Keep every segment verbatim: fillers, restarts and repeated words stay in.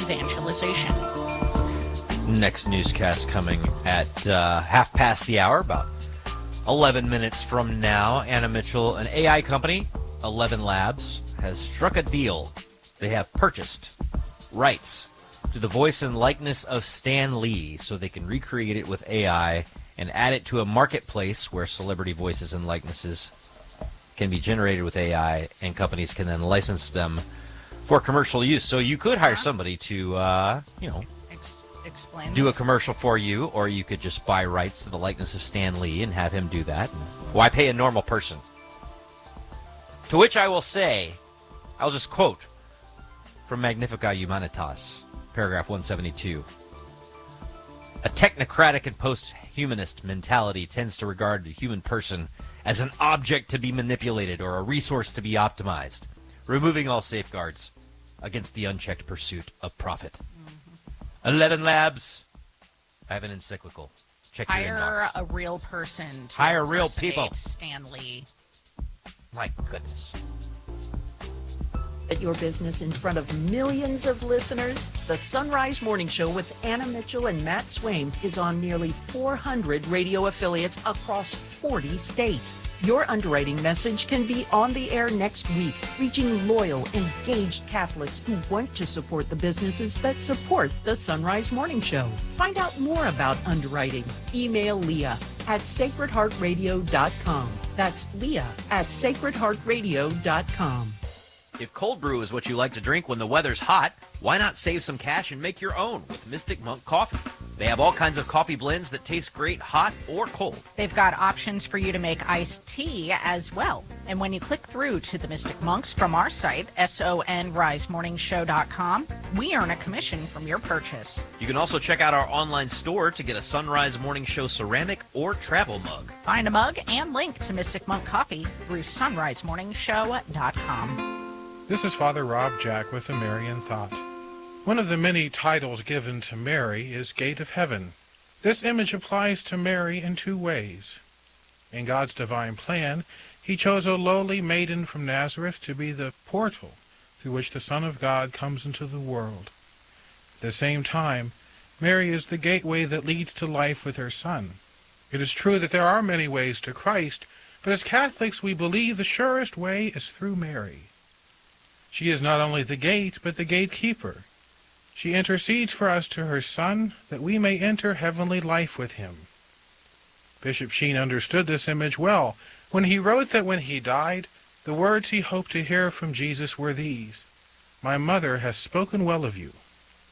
evangelization. Next newscast coming at uh, half past the hour, about eleven minutes from now. Anna Mitchell, an A I company, Eleven Labs, has struck a deal. They have purchased rights to the voice and likeness of Stan Lee so they can recreate it with A I and add it to a marketplace where celebrity voices and likenesses can be generated with A I, and companies can then license them for commercial use. So you could hire somebody to, uh, you know, Ex- explain do this. a commercial for you, or you could just buy rights to the likeness of Stan Lee and have him do that. Why pay a normal person? To which I will say, I'll just quote from Magnificat Humanitas, paragraph one seventy-two. A technocratic and post-humanist mentality tends to regard the human person as an object to be manipulated or a resource to be optimized, removing all safeguards against the unchecked pursuit of profit. Mm-hmm. Eleven Labs, I have an encyclical. Check your inbox. Hire a real person to Hire real impersonate people. Stan Lee. My goodness. At your business in front of millions of listeners, the Sunrise Morning Show with Anna Mitchell and Matt Swaim is on nearly four hundred radio affiliates across forty states. Your underwriting message can be on the air next week, reaching loyal, engaged Catholics who want to support the businesses that support the Sunrise Morning Show. Find out more about underwriting. Email Leah at sacred heart radio dot com. That's Leah at sacred heart radio dot com. If cold brew is what you like to drink when the weather's hot, why not save some cash and make your own with Mystic Monk Coffee? They have all kinds of coffee blends that taste great hot or cold. They've got options for you to make iced tea as well. And when you click through to the Mystic Monks from our site, sonrise morning show dot com, we earn a commission from your purchase. You can also check out our online store to get a Sunrise Morning Show ceramic or travel mug. Find a mug and link to Mystic Monk Coffee through sunrise morning show dot com. This is Father Rob Jack with a Marian Thought. One of the many titles given to Mary is Gate of Heaven. This image applies to Mary in two ways. In God's divine plan, he chose a lowly maiden from Nazareth to be the portal through which the Son of God comes into the world. At the same time, Mary is the gateway that leads to life with her Son. It is true that there are many ways to Christ, but as Catholics we believe the surest way is through Mary. She is not only the gate, but the gatekeeper. She intercedes for us to her Son, that we may enter heavenly life with him. Bishop Sheen understood this image well when he wrote that when he died, the words he hoped to hear from Jesus were these, "My mother has spoken well of you."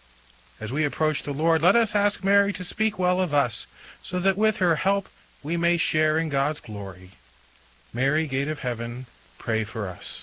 As we approach the Lord, let us ask Mary to speak well of us, so that with her help we may share in God's glory. Mary, Gate of Heaven, pray for us.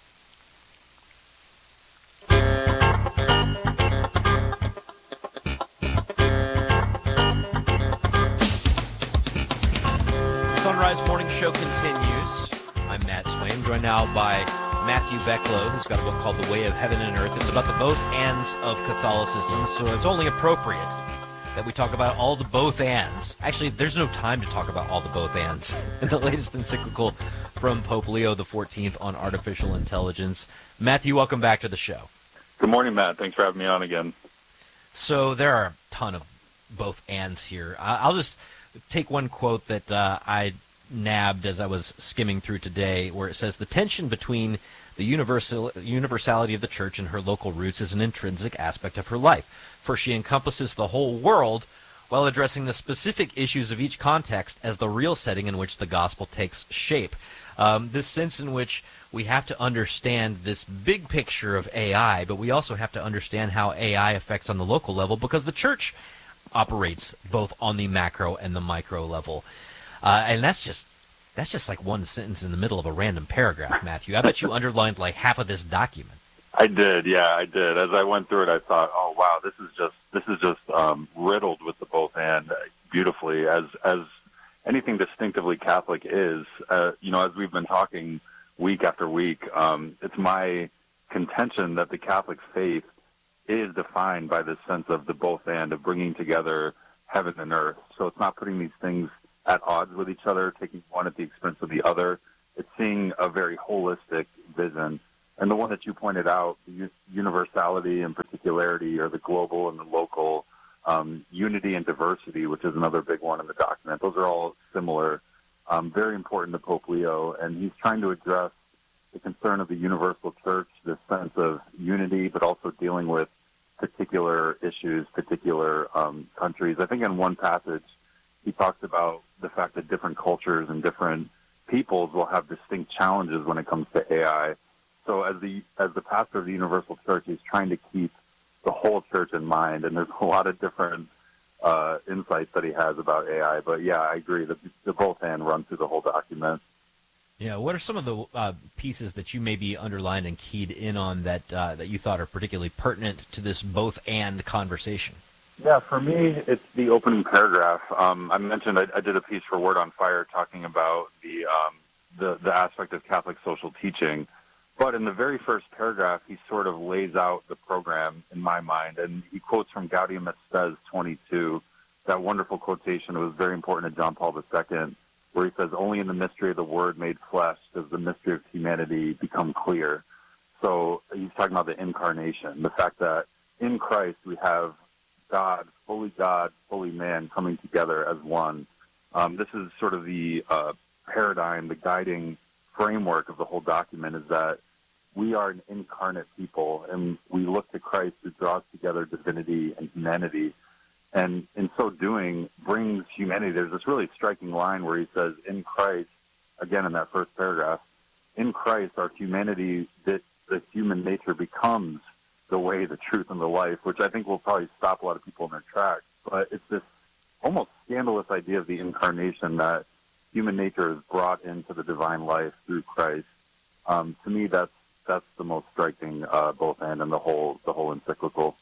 Sunrise Morning Show continues. I'm Matt Swaim, joined now by Matthew Becklow, who's got a book called The Way of Heaven and Earth. It's about the both ands of Catholicism, so it's only appropriate that we talk about all the both ands. Actually, there's no time to talk about all the both ands in the latest encyclical from Pope Leo the fourteenth on artificial intelligence. Matthew, welcome back to the show. Good morning, Matt. Thanks for having me on again. So there are a ton of both ands here. I'll just take one quote that uh, I nabbed as I was skimming through today, where it says, the tension between the universal universality of the Church and her local roots is an intrinsic aspect of her life, for she encompasses the whole world while addressing the specific issues of each context as the real setting in which the gospel takes shape. Um, this sense in which we have to understand this big picture of A I, but we also have to understand how A I affects on the local level, because the Church operates both on the macro and the micro level. Uh, and that's just that's just like one sentence in the middle of a random paragraph, Matthew. I bet you underlined like half of this document. I did, yeah, I did. As I went through it, I thought, oh wow, this is just this is just um, riddled with the both and beautifully, as as anything distinctively Catholic is. Uh, you know, as we've been talking week after week, um, it's my contention that the Catholic faith is defined by this sense of the both and, of bringing together heaven and earth. So it's not putting these things at odds with each other, taking one at the expense of the other. It's seeing a very holistic vision And the one that you pointed out, the universality and particularity, or the global and the local, um, unity and diversity, which is another big one in the document. Those are all similar, um, very important to Pope Leo, and he's trying to address the concern of the universal church, this sense of unity, but also dealing with particular issues, particular um, countries. I think in one passage, he talks about the fact that different cultures and different peoples will have distinct challenges when it comes to A I. So as the as the pastor of the Universal Church, he's trying to keep the whole church in mind, and there's a lot of different uh, insights that he has about A I. But yeah, I agree that the both and run through the whole document. Yeah, what are some of the uh, pieces that you maybe underlined and keyed in on that uh, that you thought are particularly pertinent to this both and conversation? Yeah, for me, it's the opening paragraph. Um, I mentioned I, I did a piece for Word on Fire talking about the, um, the the aspect of Catholic social teaching. But in the very first paragraph, he sort of lays out the program in my mind, and he quotes from Gaudium et Spes twenty-two, that wonderful quotation that was very important to John Paul the Second, where he says, "Only in the mystery of the Word made flesh does the mystery of humanity become clear." So he's talking about the incarnation, the fact that in Christ we have God, fully God, fully man, coming together as one. Um, this is sort of the uh, paradigm, the guiding framework of the whole document, is that we are an incarnate people, and we look to Christ who draws together divinity and humanity, and in so doing brings humanity. There's this really striking line where he says, in Christ, again in that first paragraph, in Christ our humanity, that the human nature becomes the way, the truth, and the life, which I think will probably stop a lot of people in their tracks. But it's this almost scandalous idea of the incarnation, that human nature is brought into the divine life through Christ. Um, to me, that's that's the most striking uh, both and in the whole the whole encyclical.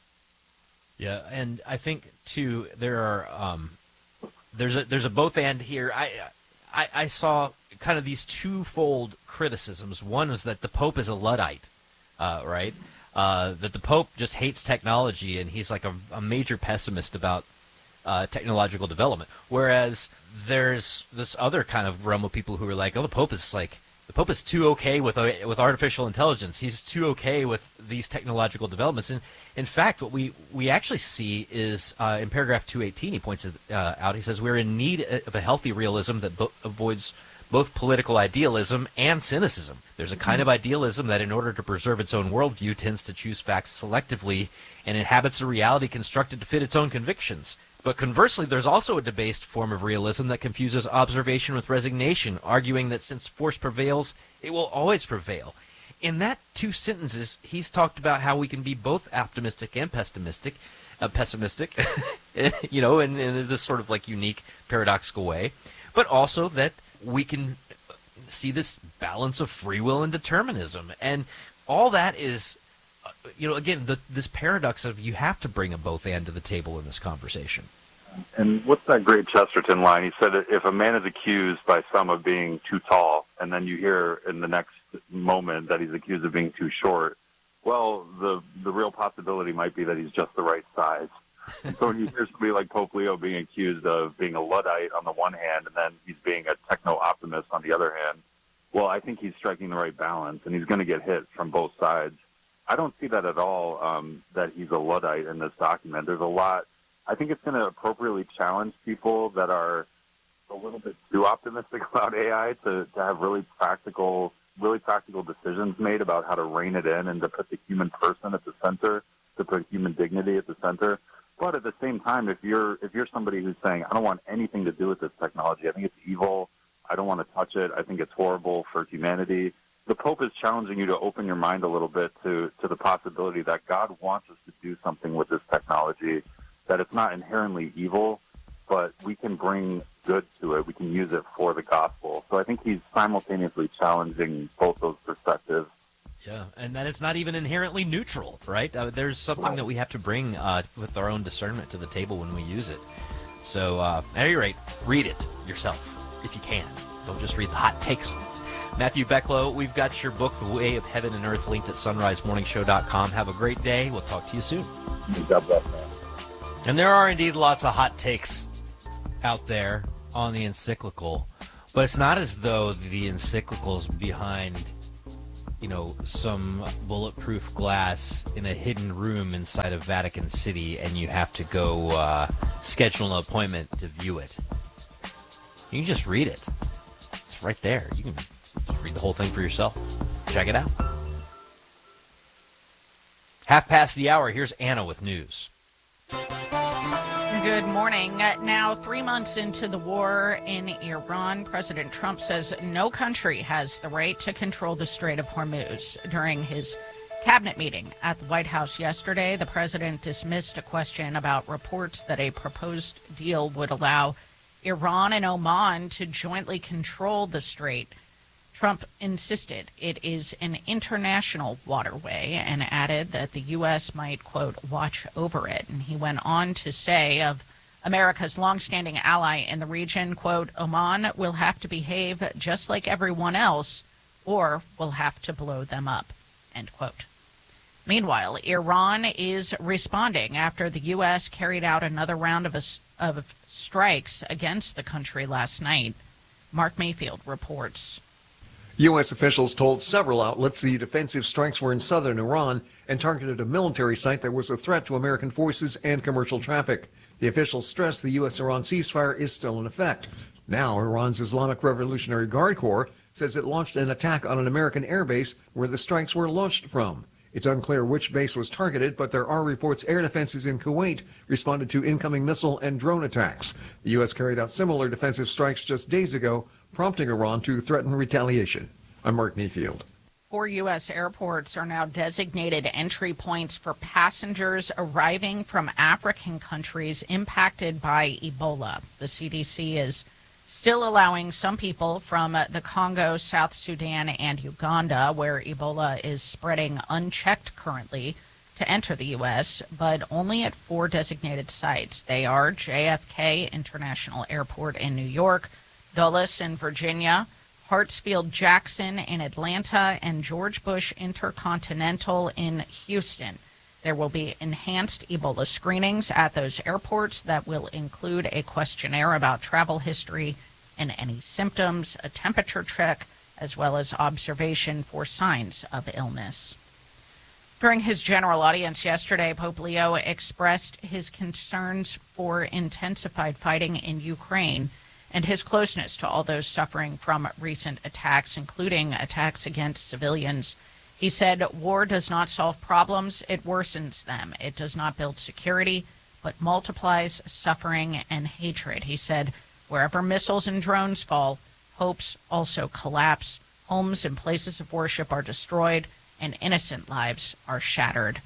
Yeah, and I think too there are um, there's a there's a both and here. I, I I saw kind of these twofold criticisms. One is that the Pope is a Luddite, uh, right? Uh, that the Pope just hates technology, and he's like a, a major pessimist about uh, technological development. Whereas there's this other kind of realm of people who are like, oh, the Pope is like, the Pope is too okay with uh, with artificial intelligence. He's too okay with these technological developments. And in fact, what we, we actually see is uh, in paragraph two eighteen, he points it uh, out. He says, we're in need of a healthy realism that bo- avoids both political idealism and cynicism. There's a kind of idealism that, in order to preserve its own worldview, tends to choose facts selectively and inhabits a reality constructed to fit its own convictions. But conversely, there's also a debased form of realism that confuses observation with resignation, arguing that since force prevails, it will always prevail. In that two sentences, he's talked about how we can be both optimistic and pessimistic, uh, pessimistic, you know, in, in this sort of like unique paradoxical way, but also that we can see this balance of free will and determinism. And all that is, you know, again, the, this paradox of you have to bring a both and to the table in this conversation. And what's that great Chesterton line? He said, if a man is accused by some of being too tall, and then you hear in the next moment that he's accused of being too short, well, the the real possibility might be that he's just the right size. And so when you hear somebody like Pope Leo being accused of being a Luddite on the one hand, and then he's being a techno-optimist on the other hand, well, I think he's striking the right balance, and he's going to get hit from both sides. I don't see that at all, um, that he's a Luddite in this document. There's a lot. I think it's going to appropriately challenge people that are a little bit too optimistic about A I to, to have really practical, really practical decisions made about how to rein it in and to put the human person at the center, to put human dignity at the center. But at the same time, if you're if you're somebody who's saying, I don't want anything to do with this technology, I think it's evil, I don't want to touch it, I think it's horrible for humanity, the Pope is challenging you to open your mind a little bit to, to the possibility that God wants us to do something with this technology, that it's not inherently evil, but we can bring good to it. We can use it for the gospel. So I think he's simultaneously challenging both those perspectives. Yeah, and that it's not even inherently neutral, right? Uh, there's something that we have to bring uh, with our own discernment to the table when we use it. So uh, at any rate, read it yourself if you can. Don't just read the hot takes. Matthew Becklow, we've got your book, The Way of Heaven and Earth, linked at sunrise morning show dot com. Have a great day. We'll talk to you soon. God bless, man. And there are indeed lots of hot takes out there on the encyclical, but it's not as though the encyclical's behind you know, some bulletproof glass in a hidden room inside of Vatican City, and you have to go uh, schedule an appointment to view it. You can just read it. It's right there. You can just read the whole thing for yourself. Check it out. Half past the hour, here's Anna with news. Good morning. Now, three months into the war in Iran, President Trump says no country has the right to control the Strait of Hormuz. During his cabinet meeting at the White House yesterday, the president dismissed a question about reports that a proposed deal would allow Iran and Oman to jointly control the strait. Trump insisted it is an international waterway and added that the U S might, quote, watch over it. And he went on to say of America's longstanding ally in the region, quote, Oman will have to behave just like everyone else or we'll have to blow them up, end quote. Meanwhile, Iran is responding after the U S carried out another round of, a, of strikes against the country last night. Mark Mayfield reports. U S officials told several outlets the defensive strikes were in southern Iran and targeted a military site that was a threat to American forces and commercial traffic. The officials stressed the U S-Iran ceasefire is still in effect. Now, Iran's Islamic Revolutionary Guard Corps says it launched an attack on an American airbase where the strikes were launched from. It's unclear which base was targeted, but there are reports air defenses in Kuwait responded to incoming missile and drone attacks. The U S carried out similar defensive strikes just days ago, prompting Iran to threaten retaliation. I'm Mark Mayfield. Four U S airports are now designated entry points for passengers arriving from African countries impacted by Ebola. The C D C is still allowing some people from the Congo, South Sudan, and Uganda, where Ebola is spreading unchecked currently, to enter the U S, but only at four designated sites. They are J F K International Airport in New York, Dulles in Virginia, Hartsfield-Jackson in Atlanta, and George Bush Intercontinental in Houston. There will be enhanced Ebola screenings at those airports that will include a questionnaire about travel history and any symptoms, a temperature check, as well as observation for signs of illness. During his general audience yesterday, Pope Leo expressed his concerns for intensified fighting in Ukraine and his closeness to all those suffering from recent attacks, including attacks against civilians. He said, war does not solve problems, it worsens them. It does not build security, but multiplies suffering and hatred. He said, wherever missiles and drones fall, hopes also collapse, homes and places of worship are destroyed, and innocent lives are shattered.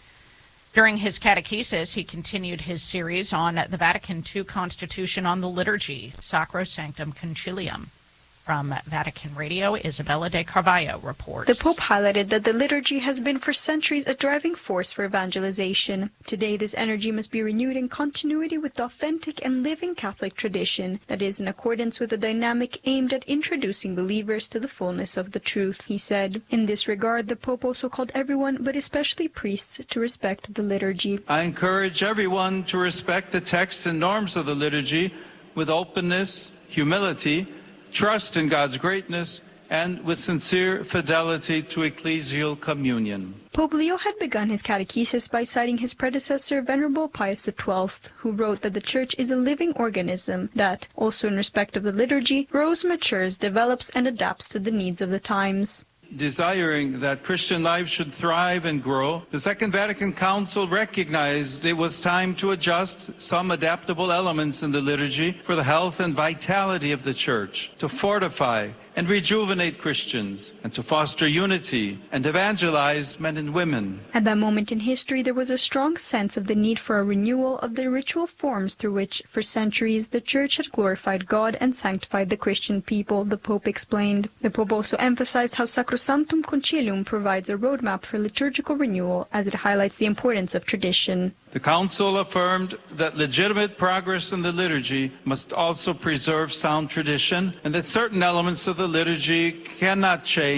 During his catechesis, he continued his series on the Vatican two Constitution on the Liturgy, Sacrosanctum Concilium. From Vatican Radio, Isabella de Carvalho reports. The Pope highlighted that the liturgy has been for centuries a driving force for evangelization. Today, this energy must be renewed in continuity with the authentic and living Catholic tradition that is in accordance with a dynamic aimed at introducing believers to the fullness of the truth, he said. In this regard, the Pope also called everyone, but especially priests, to respect the liturgy. I encourage everyone to respect the texts and norms of the liturgy with openness, humility, trust in God's greatness, and with sincere fidelity to ecclesial communion. Pope Leo had begun his catechesis by citing his predecessor, Venerable Pius the twelfth, who wrote that the Church is a living organism that, also in respect of the liturgy, grows, matures, develops, and adapts to the needs of the times. Desiring that Christian life should thrive and grow, the Second Vatican Council recognized it was time to adjust some adaptable elements in the liturgy for the health and vitality of the Church, to fortify and rejuvenate Christians, and to foster unity and evangelize men and women. At that moment in history, there was a strong sense of the need for a renewal of the ritual forms through which, for centuries, the Church had glorified God and sanctified the Christian people, the Pope explained. The Pope also emphasized how Sacrosanctum Concilium provides a roadmap for liturgical renewal, as it highlights the importance of tradition. The Council affirmed that legitimate progress in the liturgy must also preserve sound tradition, and that certain elements of the liturgy cannot change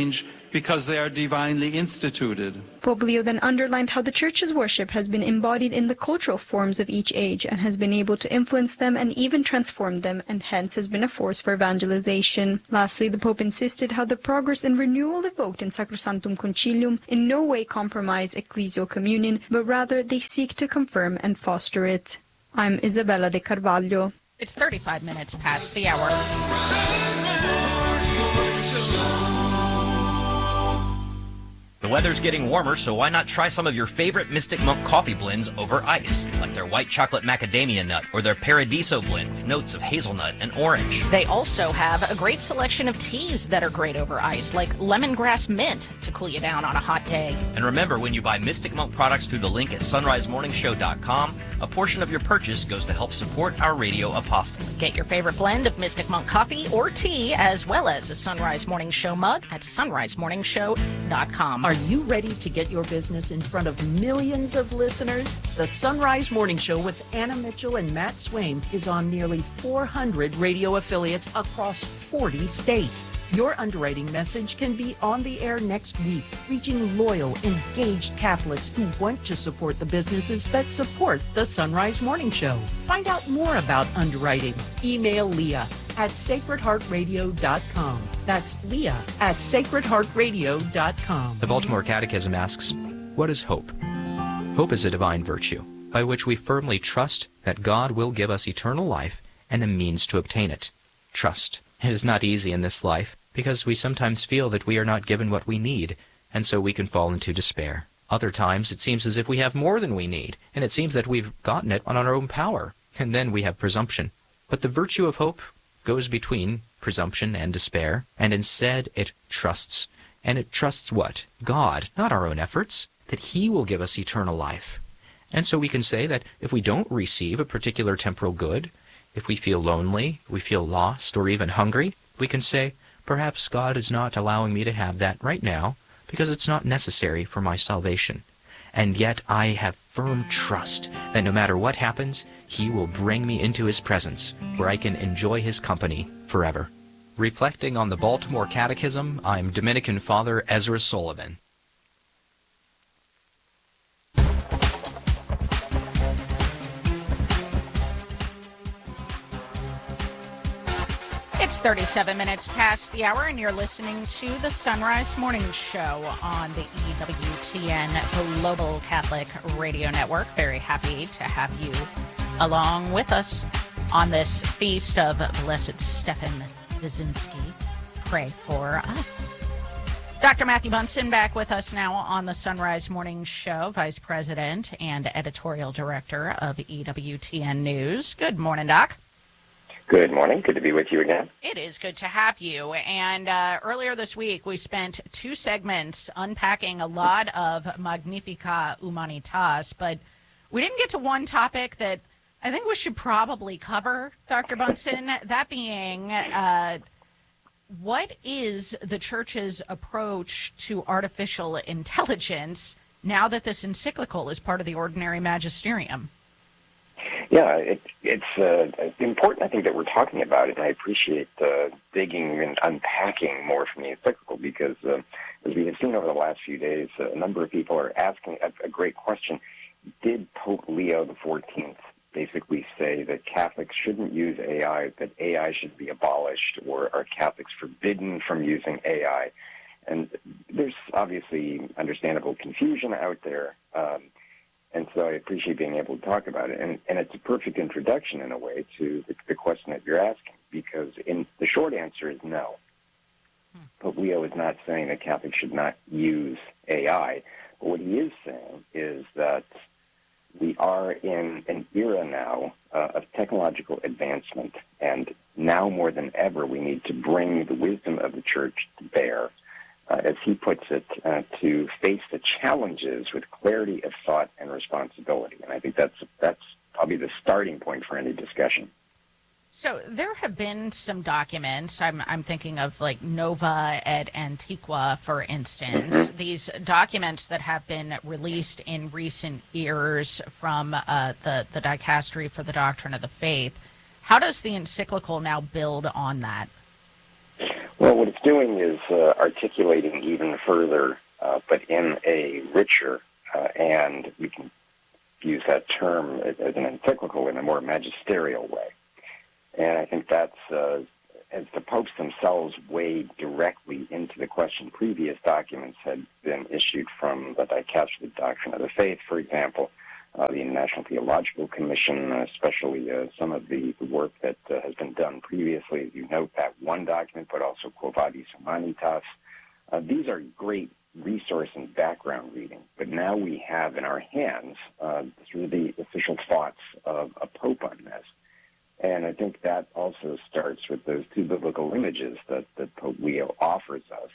because they are divinely instituted. Pope Leo then underlined how the Church's worship has been embodied in the cultural forms of each age and has been able to influence them and even transform them, and hence has been a force for evangelization. Lastly, the Pope insisted how the progress and renewal evoked in Sacrosanctum Concilium in no way compromise ecclesial communion, but rather they seek to confirm and foster it. I'm Isabella de Carvalho. It's thirty-five minutes past the hour. The weather's getting warmer, so why not try some of your favorite Mystic Monk coffee blends over ice, like their white chocolate macadamia nut or their Paradiso blend with notes of hazelnut and orange. They also have a great selection of teas that are great over ice, like lemongrass mint to cool you down on a hot day. And remember, when you buy Mystic Monk products through the link at sunrise morning show dot com, a portion of your purchase goes to help support our radio apostolate. Get your favorite blend of Mystic Monk coffee or tea, as well as a Sunrise Morning Show mug at sunrise morning show dot com. Are you ready to get your business in front of millions of listeners? The Sunrise Morning Show with Anna Mitchell and Matt Swaim is on nearly four hundred radio affiliates across forty states. Your underwriting message can be on the air next week, reaching loyal, engaged Catholics who want to support the businesses that support the Sunrise Morning Show. Find out more about underwriting. Email Leah at sacred heart radio dot com. That's Leah at sacred heart radio dot com. The Baltimore Catechism asks, what is hope? Hope is a divine virtue by which we firmly trust that God will give us eternal life and the means to obtain it. Trust. It is not easy in this life because we sometimes feel that we are not given what we need, and so we can fall into despair. Other times it seems as if we have more than we need, and it seems that we've gotten it on our own power, and then we have presumption. But the virtue of hope goes between presumption and despair, and instead it trusts. And it trusts what? God, not our own efforts, that He will give us eternal life. And so we can say that if we don't receive a particular temporal good, if we feel lonely, we feel lost, or even hungry, we can say, perhaps God is not allowing me to have that right now because it's not necessary for my salvation. And yet I have firm trust that no matter what happens, He will bring me into His presence where I can enjoy His company forever. Reflecting on the Baltimore Catechism, I'm Dominican Father Ezra Sullivan. It's thirty-seven minutes past the hour, and you're listening to the Sunrise Morning Show on the E W T N Global Catholic Radio Network. Very happy to have you along with us on this feast of Blessed Stephen Wyszynski. Pray for us. Doctor Matthew Bunson back with us now on the Sunrise Morning Show, Vice President and Editorial Director of E W T N News. Good morning, Doc. Good morning. Good to be with you again. It is good to have you. And uh, earlier this week, we spent two segments unpacking a lot of Magnificat Humanitas, but we didn't get to one topic that I think we should probably cover, Doctor Bunson, that being uh, what is the Church's approach to artificial intelligence now that this encyclical is part of the ordinary magisterium? Yeah, it, it's uh, important, I think, that we're talking about it, and I appreciate uh, digging and unpacking more from the encyclical because, uh, as we have seen over the last few days, uh, a number of people are asking a, a great question. Did Pope Leo the fourteenth basically say that Catholics shouldn't use A I, that A I should be abolished, or are Catholics forbidden from using A I? And there's obviously understandable confusion out there. Um, And so I appreciate being able to talk about it. And, and it's a perfect introduction, in a way, to the, the question that you're asking, because in the short answer is no. Hmm. Pope Leo is not saying that Catholics should not use A I. But what he is saying is that we are in an era now uh, of technological advancement, and now more than ever we need to bring the wisdom of the Church to bear, Uh, as he puts it, uh, to face the challenges with clarity of thought and responsibility. And I think that's that's probably the starting point for any discussion. So there have been some documents, I'm, I'm thinking of like Nova et Antiqua, for instance, mm-hmm. these documents that have been released in recent years from uh, the, the Dicastery for the Doctrine of the Faith. How does the encyclical now build on that? Well, what it's doing is uh, articulating even further, uh, but in a richer, uh, and we can use that term as an encyclical in a more magisterial way. And I think that's, uh, as the popes themselves wade directly into the question, previous documents had been issued from the Dicastery Doctrine of the Faith, for example, uh, the International Theological Commission, especially uh, some of the, the work that uh, has been done previously. As you note, that one document, but also Quo Vadis Humanitas. Uh, these are great resource and background reading, but now we have in our hands uh, through the official thoughts of a pope on this. And I think that also starts with those two biblical images that, that Pope Leo offers us.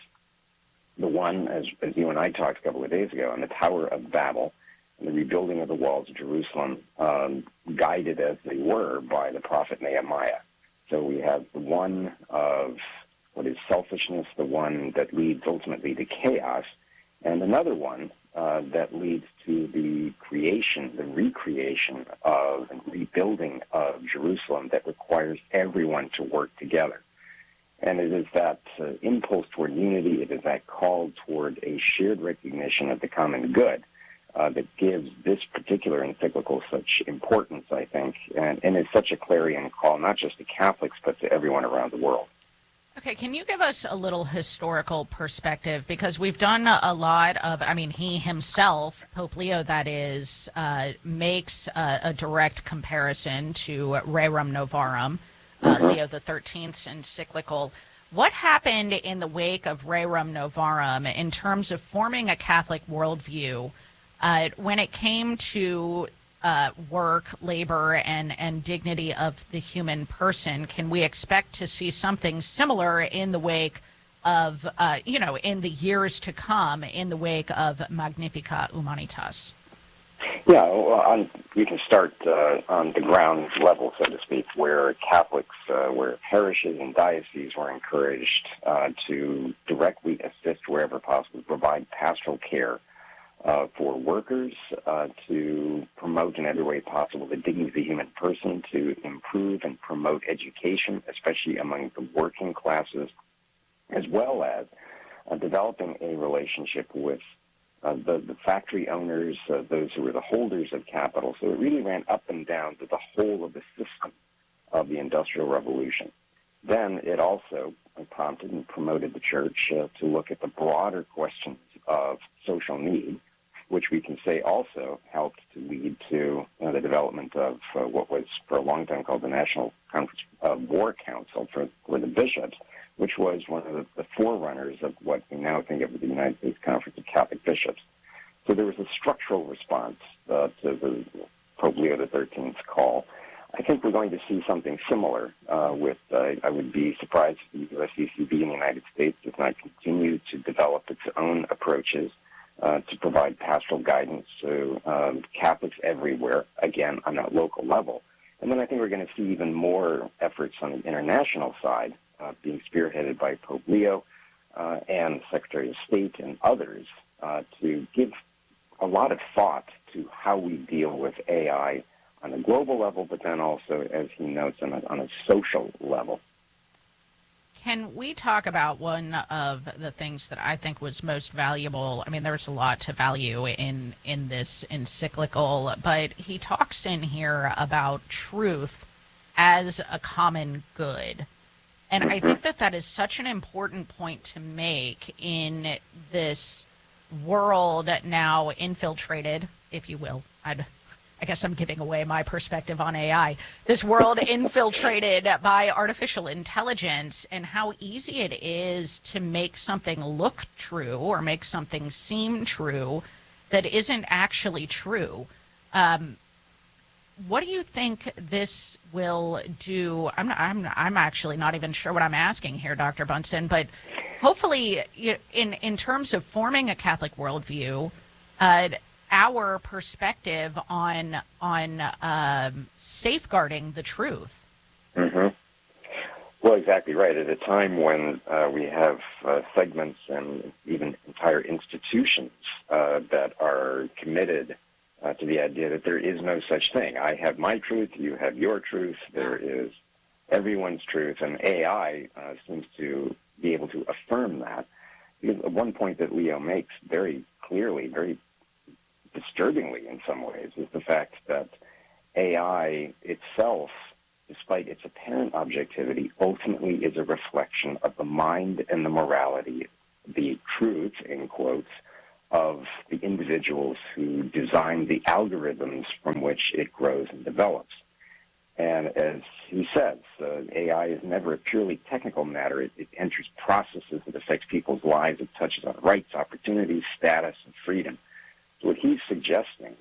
The one, as, as you and I talked a couple of days ago, on the Tower of Babel, and the rebuilding of the walls of Jerusalem, um, guided as they were by the prophet Nehemiah. So we have the one of what is selfishness, the one that leads ultimately to chaos, and another one uh, that leads to the creation, the recreation of and rebuilding of Jerusalem that requires everyone to work together. And it is that uh, impulse toward unity, it is that call toward a shared recognition of the common good uh, that gives this particular encyclical such importance, I think, and, and is such a clarion call, not just to Catholics, but to everyone around the world. Okay, can you give us a little historical perspective? Because we've done a lot of, I mean, he himself, Pope Leo, that is, uh, makes a, a direct comparison to Rerum Novarum, uh, Leo the thirteenth's encyclical. What happened in the wake of Rerum Novarum in terms of forming a Catholic worldview uh, when it came to Uh, work, labor, and, and dignity of the human person? Can we expect to see something similar in the wake of, uh, you know, in the years to come, in the wake of Magnificat Humanitas? Yeah, well, on, you can start uh, on the ground level, so to speak, where Catholics, uh, where parishes and dioceses were encouraged uh, to directly assist wherever possible, provide pastoral care Uh, for workers, uh, to promote in every way possible the dignity of the human person, to improve and promote education, especially among the working classes, as well as uh, developing a relationship with uh, the, the factory owners, uh, those who were the holders of capital. So it really ran up and down to the whole of the system of the Industrial Revolution. Then it also prompted and promoted the Church uh, to look at the broader questions of social need, which we can say also helped to lead to you know, the development of uh, what was for a long time called the National Conference uh, War Council for, for the bishops, which was one of the, the forerunners of what we now think of as the United States Conference of Catholic Bishops. So there was a structural response uh, to the Pope Leo the thirteenth's call. I think we're going to see something similar uh, with, uh, I would be surprised if the U S C C B in the United States does not continue to develop its own approaches Uh, to provide pastoral guidance to um, Catholics everywhere, again, on a local level. And then I think we're going to see even more efforts on the international side uh, being spearheaded by Pope Leo uh, and Secretary of State and others uh, to give a lot of thought to how we deal with A I on a global level, but then also, as he notes, on a, on a social level. Can we talk about one of the things that I think was most valuable? I mean, there's a lot to value in, in this encyclical, but he talks in here about truth as a common good. And I think that that is such an important point to make in this world now infiltrated, if you will. I'd I guess I'm giving away my perspective on A I. This world infiltrated by artificial intelligence, and how easy it is to make something look true or make something seem true that isn't actually true. Um, what do you think this will do? I'm not, I'm I'm actually not even sure what I'm asking here, Doctor Bunson, but hopefully, in in terms of forming a Catholic worldview, uh, our perspective on on um, safeguarding the truth. Mm-hmm. Well, exactly right. At a time when uh, we have uh, segments and even entire institutions uh, that are committed uh, to the idea that there is no such thing. I have my truth, you have your truth, there is everyone's truth, and A I uh, seems to be able to affirm that. Because one point that Leo makes very clearly, very disturbingly in some ways, is the fact that A I itself, despite its apparent objectivity, ultimately is a reflection of the mind and the morality, the truth, in quotes, of the individuals who design the algorithms from which it grows and develops. And as he says, uh, A I is never a purely technical matter. It, it enters processes that affects people's lives. It touches on rights, opportunities, status, and freedom. So what he's suggesting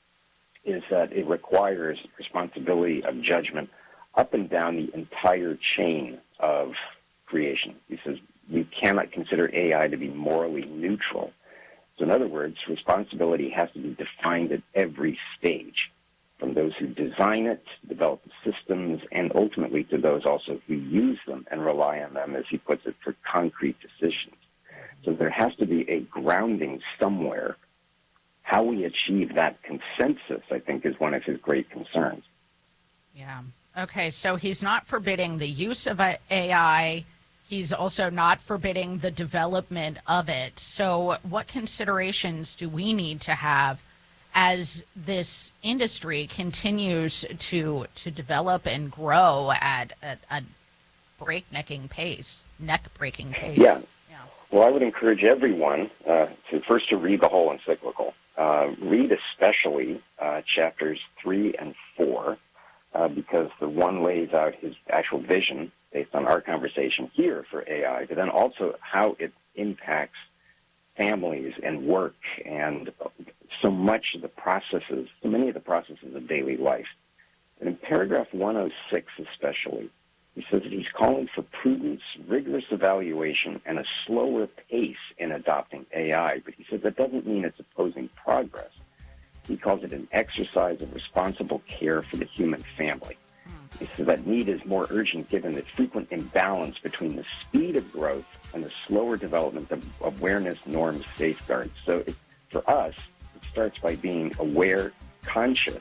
is that it requires responsibility of judgment up and down the entire chain of creation. He says we cannot consider A I to be morally neutral. So in other words, responsibility has to be defined at every stage, from those who design it, develop the systems, and ultimately to those also who use them and rely on them, as he puts it, for concrete decisions. So there has to be a grounding somewhere. How we achieve that consensus, I think, is one of his great concerns. Yeah. Okay, so he's not forbidding the use of A I. He's also not forbidding the development of it. So what considerations do we need to have as this industry continues to to develop and grow at a, a breaknecking pace, neck-breaking pace? Yeah. yeah. Well, I would encourage everyone uh, to first to read the whole encyclical. Uh, read especially uh, chapters three and four, uh, because the one lays out his actual vision based on our conversation here for A I, but then also how it impacts families and work and so much of the processes, so many of the processes of daily life. And in paragraph one oh six especially, he says that he's calling for prudence, rigorous evaluation, and a slower pace in adopting A I. But he says that doesn't mean it's opposing progress. He calls it an exercise of responsible care for the human family. He says that need is more urgent given the frequent imbalance between the speed of growth and the slower development of awareness, norms, safeguards. So it, for us, it starts by being aware, conscious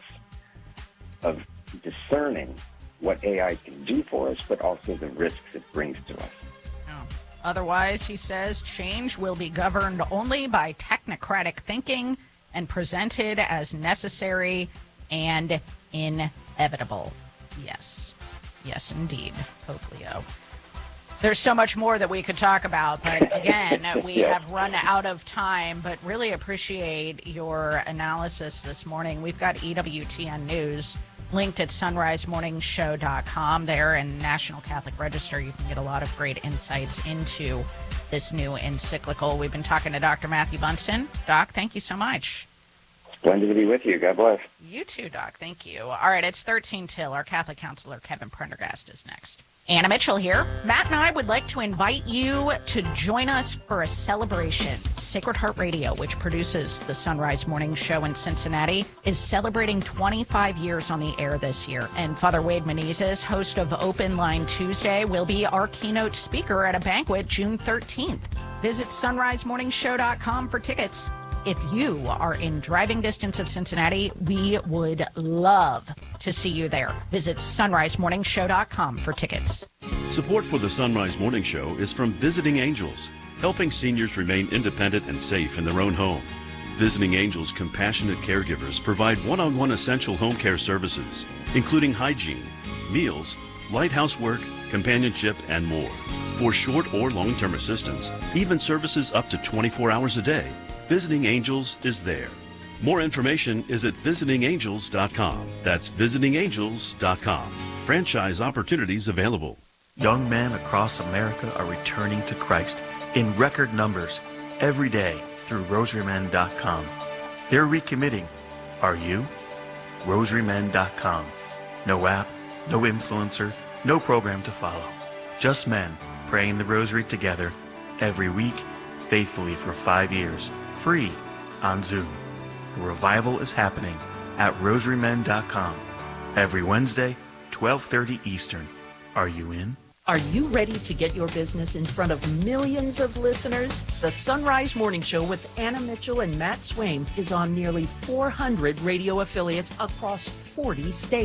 of discerning what A I can do for us, but also the risks it brings to us. Oh. Otherwise, he says, change will be governed only by technocratic thinking and presented as necessary and inevitable. Yes. Yes, indeed, Pope Leo. There's so much more that we could talk about, but again, we yeah. have run out of time, but really appreciate your analysis this morning. We've got E W T N News linked at sunrise morning show dot com there, and National Catholic Register. You can get a lot of great insights into this new encyclical. We've been talking to Doctor Matthew Bunson. Doc, thank you so much. Splendid to be with you. God bless. You too, Doc. Thank you. All right, it's thirteen till. Our Catholic counselor, Kevin Prendergast, is next. Anna Mitchell here. Matt and I would like to invite you to join us for a celebration. Sacred Heart Radio, which produces the Sunrise Morning Show in Cincinnati, is celebrating twenty-five years on the air this year. And Father Wade Menezes, host of Open Line Tuesday, will be our keynote speaker at a banquet June thirteenth. Visit sunrise morning show dot com for tickets. If you are in driving distance of Cincinnati, we would love to see you there. Visit sunrise morning show dot com for tickets. Support for the Sunrise Morning Show is from Visiting Angels, helping seniors remain independent and safe in their own home. Visiting Angels compassionate caregivers provide one-on-one essential home care services, including hygiene, meals, light housework, companionship, and more. For short or long-term assistance, even services up to twenty-four hours a day, Visiting Angels is there. More information is at visiting angels dot com. That's visiting angels dot com. Franchise opportunities available. Young men across America are returning to Christ in record numbers every day through rosary men dot com. They're recommitting. Are you? rosary men dot com. No app, no influencer, no program to follow. Just men praying the rosary together every week, faithfully for five years. Free on Zoom. The revival is happening at rosary men dot com every Wednesday, twelve thirty Eastern. Are you in? Are you ready to get your business in front of millions of listeners? The Sunrise Morning Show with Anna Mitchell and Matt Swaim is on nearly four hundred radio affiliates across forty states.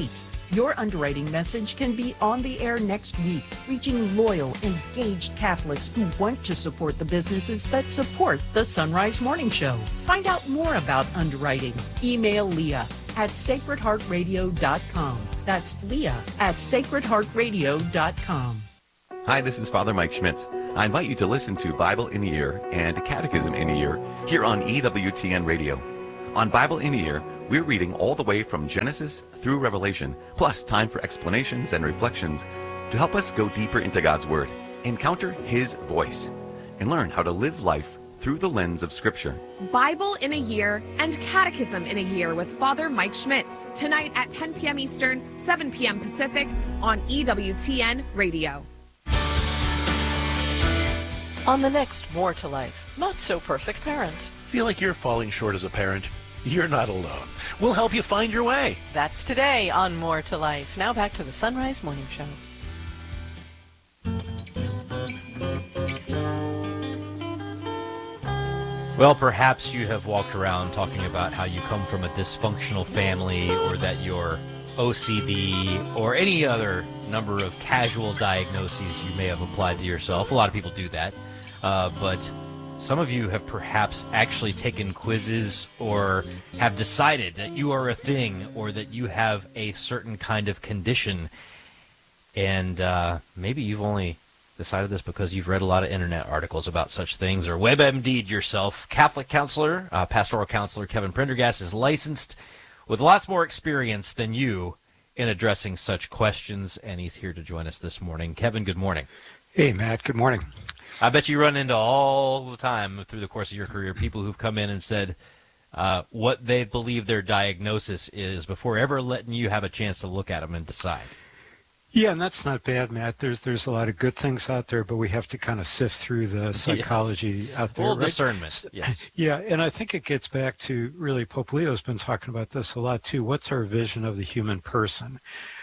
Your underwriting message can be on the air next week, reaching loyal, engaged Catholics who want to support the businesses that support the Sunrise Morning Show. Find out more about underwriting. Email Leah at sacred heart radio dot com. That's Leah at sacred heart radio dot com. Hi, this is Father Mike Schmitz. I invite you to listen to Bible in a Year and Catechism in a Year here on E W T N Radio. On Bible in a Year, we're reading all the way from Genesis through Revelation, plus time for explanations and reflections to help us go deeper into God's Word, encounter His voice, and learn how to live life through the lens of Scripture. Bible in a Year and Catechism in a Year with Father Mike Schmitz, tonight at ten p.m. Eastern, seven p.m. Pacific on E W T N Radio. On the next More to Life, Not So Perfect Parent. Feel like you're falling short as a parent? You're not alone. We'll help you find your way. That's today on More to Life. Now back to the Sunrise Morning Show. Well, perhaps you have walked around talking about how you come from a dysfunctional family, or that you're O C D, or any other number of casual diagnoses you may have applied to yourself. A lot of people do that. Uh, but some of you have perhaps actually taken quizzes or have decided that you are a thing, or that you have a certain kind of condition. And uh, maybe you've only decided this because you've read a lot of internet articles about such things, or WebMD'd yourself. Catholic counselor, uh, pastoral counselor Kevin Prendergast is licensed with lots more experience than you in addressing such questions, and he's here to join us this morning. Kevin, good morning. Hey, Matt, good morning. I bet you run into all the time through the course of your career people who've come in and said uh, what they believe their diagnosis is before ever letting you have a chance to look at them and decide. Yeah, and that's not bad, Matt. There's there's a lot of good things out there, but we have to kind of sift through the psychology yes. out there. A little right? discernment, yes. Yeah, and I think it gets back to, really, Pope Leo's been talking about this a lot too. What's our vision of the human person?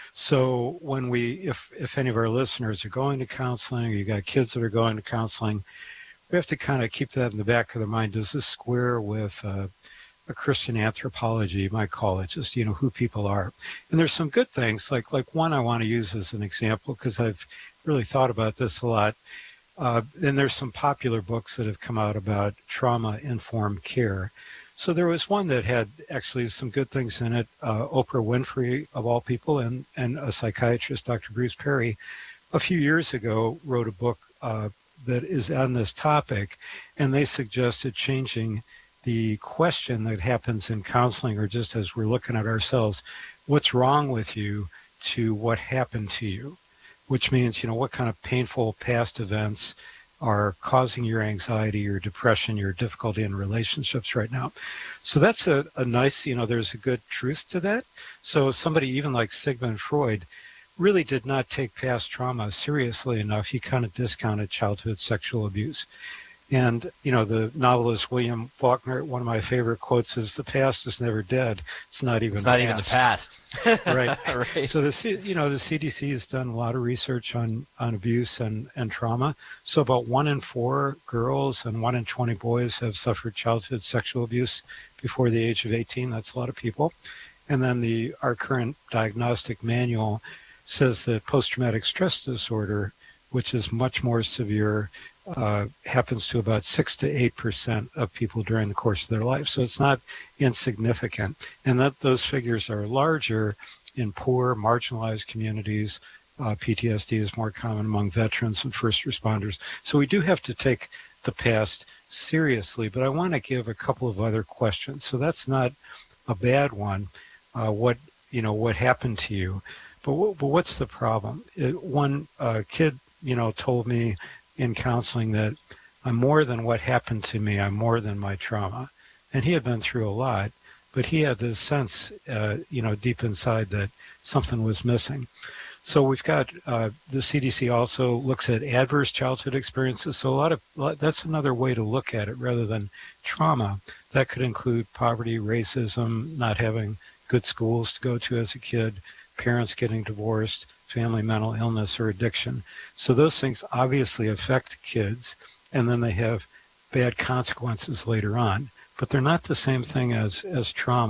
So when we, if if any of our listeners are going to counseling, or you got kids that are going to counseling, we have to kind of keep that in the back of their mind. Does this square with uh, a Christian anthropology, you might call it, just, you know, who people are? And there's some good things, like like one I want to use as an example, because I've really thought about this a lot. Uh, and there's some popular books that have come out about trauma-informed care. So there was one that had actually some good things in it. Uh, Oprah Winfrey, of all people, and, and a psychiatrist, Doctor Bruce Perry, a few years ago wrote a book uh, that is on this topic, and they suggested changing the question that happens in counseling, or just as we're looking at ourselves, what's wrong with you, to what happened to you, which means, you know, what kind of painful past events are causing your anxiety, your depression, your difficulty in relationships right now. So that's a, a nice, you know, there's a good truth to that. So somebody even like Sigmund Freud really did not take past trauma seriously enough. He kind of discounted childhood sexual abuse. And, you know, the novelist William Faulkner, one of my favorite quotes is, "The past is never dead. It's not even it's not past." even the past. Right. Right. So, the C- you know, the C D C has done a lot of research on, on abuse and, and trauma. So about one in four girls and one in twenty boys have suffered childhood sexual abuse before the age of eighteen. That's a lot of people. And then the our current diagnostic manual says that post-traumatic stress disorder, which is much more severe, Uh, happens to about six to eight percent of people during the course of their life. So it's not insignificant. And that those figures are larger in poor, marginalized communities. Uh, P T S D is more common among veterans and first responders. So we do have to take the past seriously. But I want to give a couple of other questions. So that's not a bad one. Uh, what you know, what happened to you? But, w- but what's the problem? It, one uh, kid, you know, told me in counseling that I'm more than what happened to me, I'm more than my trauma. And he had been through a lot, but he had this sense, uh, you know, deep inside that something was missing. So we've got, uh, the C D C also looks at adverse childhood experiences. So a lot of, that's another way to look at it rather than trauma. That could include poverty, racism, not having good schools to go to as a kid, parents getting divorced, family mental illness or addiction. So those things obviously affect kids, and then they have bad consequences later on. But they're not the same thing as, as trauma.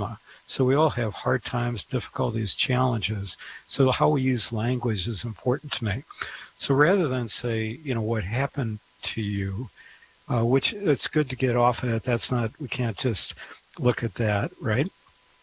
So we all have hard times, difficulties, challenges. So how we use language is important to me. So rather than say, you know, what happened to you, uh, which it's good to get off of it. That's not, we can't just look at that, right?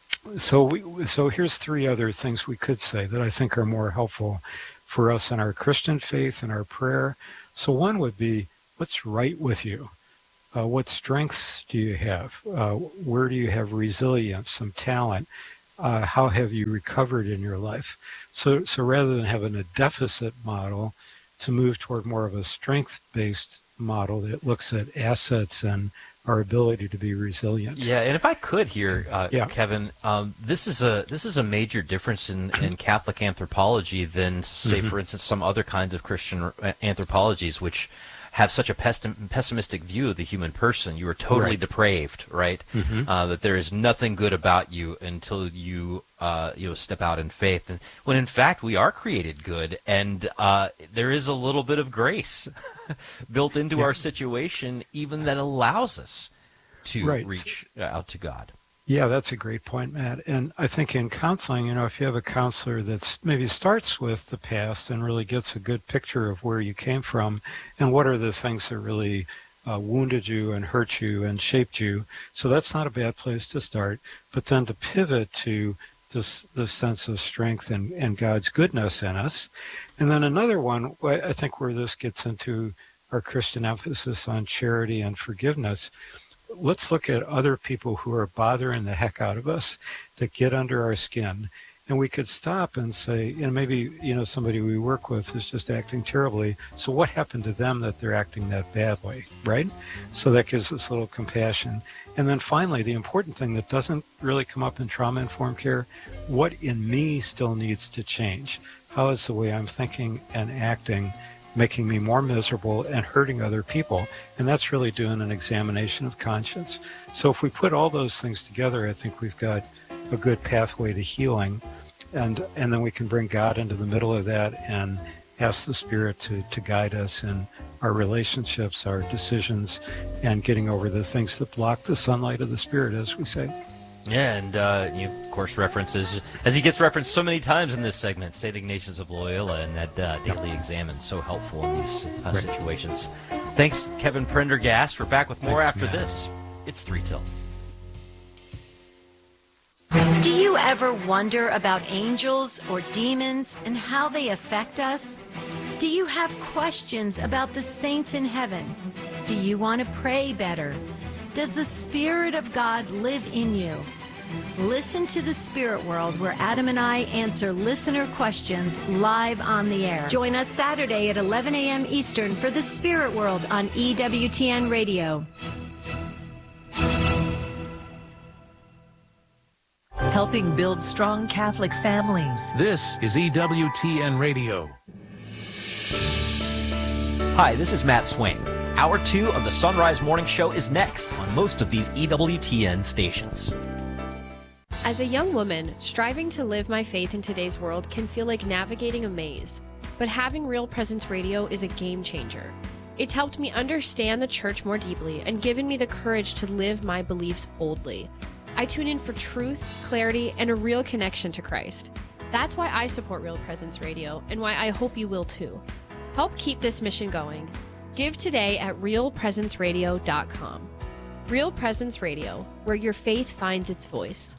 So we, so here's three other things we could say that I think are more helpful for us in our Christian faith and our prayer. So one would be, what's right with you? Uh, what strengths do you have? Uh, where do you have resilience, some talent? Uh, how have you recovered in your life? So, so rather than having a deficit model, to move toward more of a strength-based model that looks at assets and our ability to be resilient. Yeah, and if I could here, uh, yeah. Kevin, um, this is a this is a major difference in, in Catholic anthropology than, say, mm-hmm. for instance, some other kinds of Christian anthropologies, which have such a pessimistic view of the human person. You are totally right. depraved, right? Mm-hmm. Uh, that there is nothing good about you until you uh, you know step out in faith. And when in fact we are created good, and uh, there is a little bit of grace built into yeah. our situation, even that allows us to right. reach out to God. Yeah, that's a great point, Matt. And I think in counseling, you know, if you have a counselor that maybe starts with the past and really gets a good picture of where you came from and what are the things that really uh, wounded you and hurt you and shaped you. So that's not a bad place to start. But then to pivot to this this sense of strength and, and God's goodness in us. And then another one, I think where this gets into our Christian emphasis on charity and forgiveness, let's look at other people who are bothering the heck out of us, that get under our skin. And we could stop and say, you know, maybe, you know, somebody we work with is just acting terribly. So what happened to them that they're acting that badly, right? So that gives us a little compassion. And then finally, the important thing that doesn't really come up in trauma-informed care, what in me still needs to change? How is the way I'm thinking and acting making me more miserable and hurting other people? And that's really doing an examination of conscience. So if we put all those things together, I think we've got a good pathway to healing. And and then we can bring God into the middle of that and ask the Spirit to, to guide us in our relationships, our decisions, and getting over the things that block the sunlight of the Spirit, as we say. Yeah, and uh, you, of course, references, as he gets referenced so many times in this segment, Saint Ignatius of Loyola and that uh, daily examen, so helpful in these uh, right. situations. Thanks, Kevin Prendergast. We're back with more Thanks, after Matt. this. It's three till. Do you ever wonder about angels or demons and how they affect us? Do you have questions about the saints in heaven? Do you want to pray better? Does the Spirit of God live in you? Listen to The Spirit World, where Adam and I answer listener questions live on the air. Join us Saturday at eleven a.m. Eastern for The Spirit World on E W T N Radio. Helping build strong Catholic families. This is E W T N Radio. Hi, this is Matt Swain. Hour two of the Sunrise Morning Show is next on most of these E W T N stations. As a young woman, striving to live my faith in today's world can feel like navigating a maze. But having Real Presence Radio is a game changer. It's helped me understand the church more deeply and given me the courage to live my beliefs boldly. I tune in for truth, clarity, and a real connection to Christ. That's why I support Real Presence Radio and why I hope you will too. Help keep this mission going. Give today at real presence radio dot com. Real Presence Radio, where your faith finds its voice.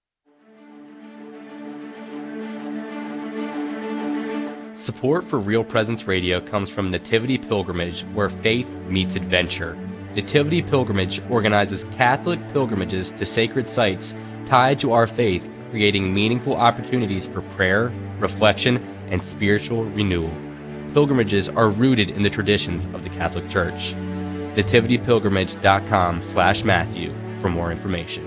Support for Real Presence Radio comes from Nativity Pilgrimage, where faith meets adventure. Nativity Pilgrimage organizes Catholic pilgrimages to sacred sites tied to our faith, creating meaningful opportunities for prayer, reflection, and spiritual renewal. Pilgrimages are rooted in the traditions of the Catholic Church. nativity pilgrimage dot com slash Matthew for more information.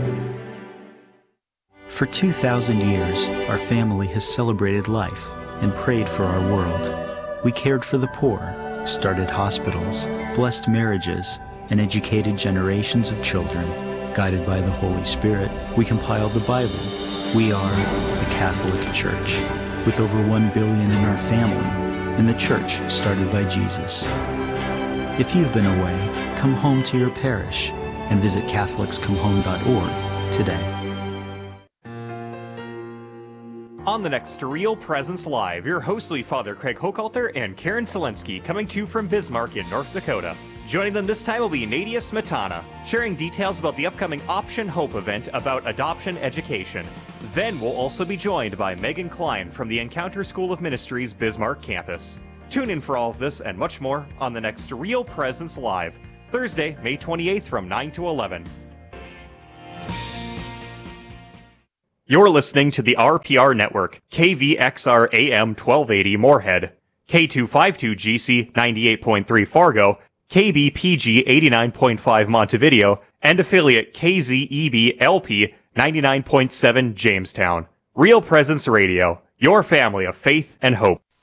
For two thousand years, our family has celebrated life and prayed for our world. We cared for the poor, started hospitals, blessed marriages, and educated generations of children. Guided by the Holy Spirit, we compiled the Bible. We are the Catholic Church, with over one billion in our family, and the church started by Jesus. If you've been away, come home to your parish and visit catholics come home dot org today. On the next Real Presence Live, your hosts will be Father Craig Hochhalter and Karen Selensky, coming to you from Bismarck in North Dakota. Joining them this time will be Nadia Smetana, sharing details about the upcoming Option Hope event about adoption education. Then we'll also be joined by Megan Klein from the Encounter School of Ministries Bismarck campus. Tune in for all of this and much more on the next Real Presence Live, Thursday, May twenty-eighth from nine to eleven. You're listening to the R P R Network, K V X R A M twelve eighty Moorhead, K two fifty-two G C ninety-eight point three Fargo, K B P G eighty-nine point five Montevideo, and affiliate K Z E B L P ninety-nine point seven Jamestown. Real Presence Radio, your family of faith and hope.